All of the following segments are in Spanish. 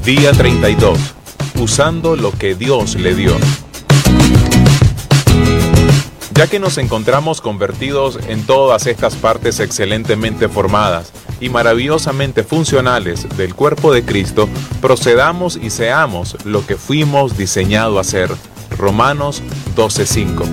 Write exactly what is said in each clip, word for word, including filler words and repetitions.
Día treinta y dos. Usando lo que Dios le dio. Ya que nos encontramos convertidos en todas estas partes excelentemente formadas y maravillosamente funcionales del cuerpo de Cristo, procedamos y seamos lo que fuimos diseñados a ser. Romanos doce cinco.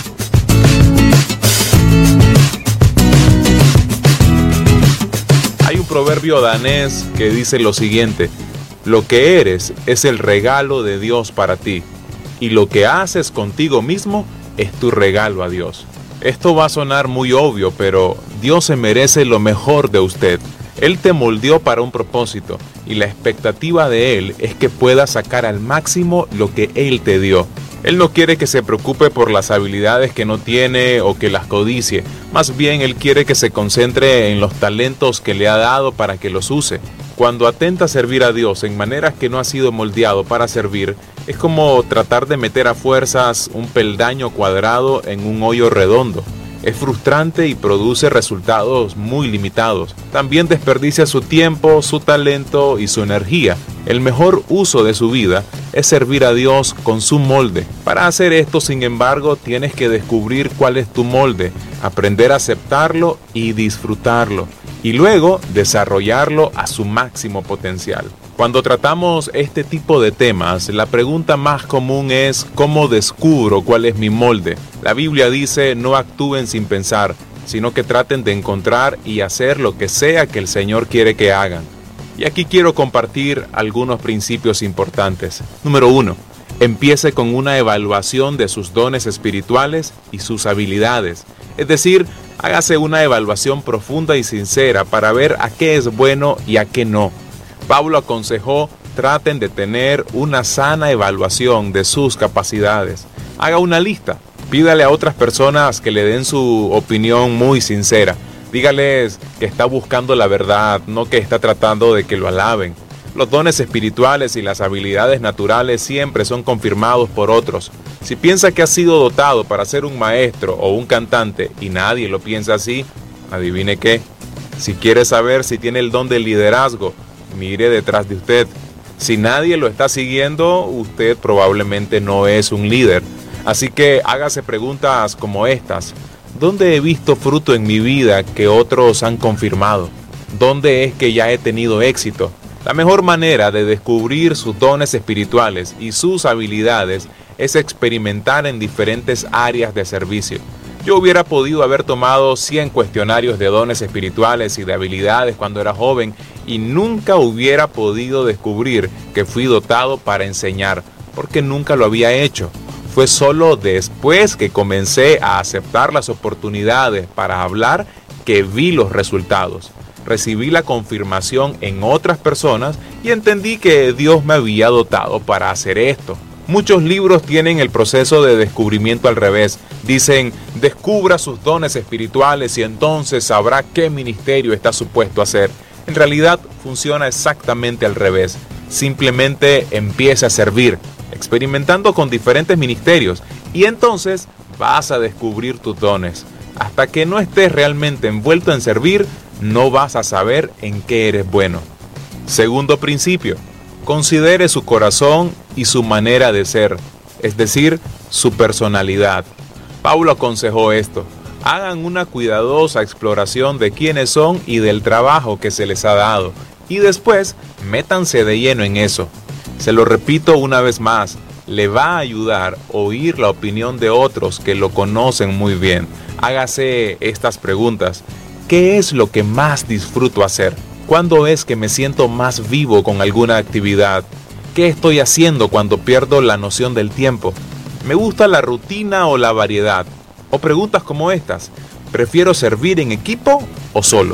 Hay un proverbio danés que dice lo siguiente: lo que eres es el regalo de Dios para ti, y lo que haces contigo mismo es tu regalo a Dios. Esto va a sonar muy obvio, pero Dios se merece lo mejor de usted. Él te moldeó para un propósito, y la expectativa de Él es que puedas sacar al máximo lo que Él te dio. Él no quiere que se preocupe por las habilidades que no tiene o que las codicie. Más bien, Él quiere que se concentre en los talentos que le ha dado para que los use. Cuando atenta a servir a Dios en maneras que no ha sido moldeado para servir, es como tratar de meter a fuerzas un peldaño cuadrado en un hoyo redondo. Es frustrante y produce resultados muy limitados. También desperdicia su tiempo, su talento y su energía. El mejor uso de su vida es servir a Dios con su molde. Para hacer esto, sin embargo, tienes que descubrir cuál es tu molde, aprender a aceptarlo y disfrutarlo, y luego desarrollarlo a su máximo potencial. Cuando tratamos este tipo de temas, la pregunta más común es ¿cómo descubro cuál es mi molde? La Biblia dice: no actúen sin pensar, sino que traten de encontrar y hacer lo que sea que el Señor quiere que hagan. Y aquí quiero compartir algunos principios importantes. Número uno, empiece con una evaluación de sus dones espirituales y sus habilidades. Es decir, hágase una evaluación profunda y sincera para ver a qué es bueno y a qué no. Pablo aconsejó: traten de tener una sana evaluación de sus capacidades. Haga una lista, pídale a otras personas que le den su opinión muy sincera. Dígales que está buscando la verdad, no que está tratando de que lo alaben. Los dones espirituales y las habilidades naturales siempre son confirmados por otros. Si piensa que ha sido dotado para ser un maestro o un cantante y nadie lo piensa así, adivine qué. Si quiere saber si tiene el don del liderazgo, mire detrás de usted. Si nadie lo está siguiendo, usted probablemente no es un líder. Así que hágase preguntas como estas: ¿dónde he visto fruto en mi vida que otros han confirmado? ¿Dónde es que ya he tenido éxito? La mejor manera de descubrir sus dones espirituales y sus habilidades es experimentar en diferentes áreas de servicio. Yo hubiera podido haber tomado cien cuestionarios de dones espirituales y de habilidades cuando era joven y nunca hubiera podido descubrir que fui dotado para enseñar, porque nunca lo había hecho. Fue solo después que comencé a aceptar las oportunidades para hablar que vi los resultados. Recibí la confirmación en otras personas y entendí que Dios me había dotado para hacer esto. Muchos libros tienen el proceso de descubrimiento al revés. Dicen: descubra sus dones espirituales y entonces sabrá qué ministerio está supuesto a hacer. En realidad funciona exactamente al revés. Simplemente empiece a servir, experimentando con diferentes ministerios, y entonces vas a descubrir tus dones. Hasta que no estés realmente envuelto en servir, no vas a saber en qué eres bueno. Segundo principio: considere su corazón y su manera de ser, es decir, su personalidad. Pablo aconsejó esto: hagan una cuidadosa exploración de quiénes son y del trabajo que se les ha dado, y después métanse de lleno en eso. Se lo repito una vez más, le va a ayudar oír la opinión de otros que lo conocen muy bien. Hágase estas preguntas: ¿qué es lo que más disfruto hacer? ¿Cuándo es que me siento más vivo con alguna actividad? ¿Qué estoy haciendo cuando pierdo la noción del tiempo? ¿Me gusta la rutina o la variedad? O preguntas como estas: ¿prefiero servir en equipo o solo?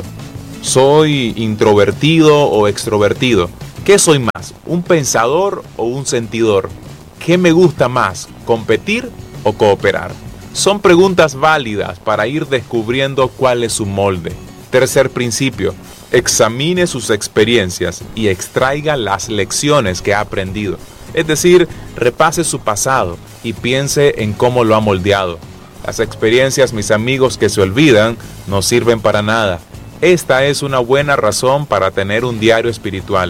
¿Soy introvertido o extrovertido? ¿Qué soy más, un pensador o un sentidor? ¿Qué me gusta más, competir o cooperar? Son preguntas válidas para ir descubriendo cuál es su molde. Tercer principio: examine sus experiencias y extraiga las lecciones que ha aprendido. Es decir, repase su pasado y piense en cómo lo ha moldeado. Las experiencias, mis amigos, que se olvidan, no sirven para nada. Esta es una buena razón para tener un diario espiritual.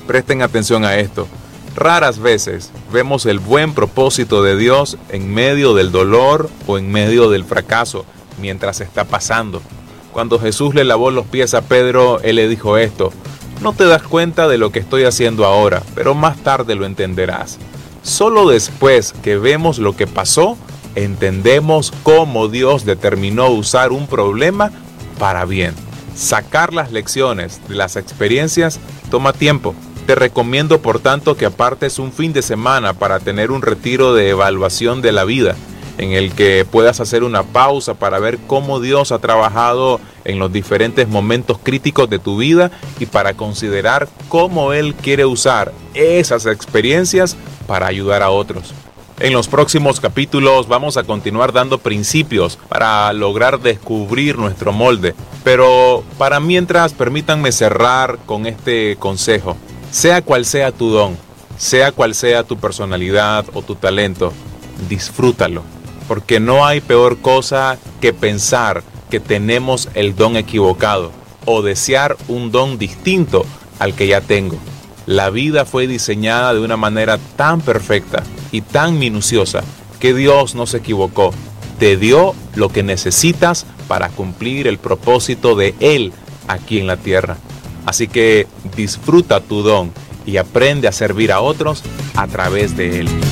Presten atención a esto. Raras veces vemos el buen propósito de Dios en medio del dolor o en medio del fracaso mientras está pasando. Cuando Jesús le lavó los pies a Pedro, Él le dijo esto: no te das cuenta de lo que estoy haciendo ahora, pero más tarde lo entenderás. Solo después que vemos lo que pasó, entendemos cómo Dios determinó usar un problema para bien. Sacar las lecciones de las experiencias toma tiempo. Te recomiendo, por tanto, que apartes un fin de semana para tener un retiro de evaluación de la vida, en el que puedas hacer una pausa para ver cómo Dios ha trabajado en los diferentes momentos críticos de tu vida y para considerar cómo Él quiere usar esas experiencias para ayudar a otros. En los próximos capítulos vamos a continuar dando principios para lograr descubrir nuestro molde, pero para mientras permítanme cerrar con este consejo. Sea cual sea tu don, sea cual sea tu personalidad o tu talento, disfrútalo, porque no hay peor cosa que pensar que tenemos el don equivocado o desear un don distinto al que ya tengo. La vida fue diseñada de una manera tan perfecta y tan minuciosa que Dios no se equivocó. Te dio lo que necesitas para cumplir el propósito de Él aquí en la tierra. Así que disfruta tu don y aprende a servir a otros a través de él.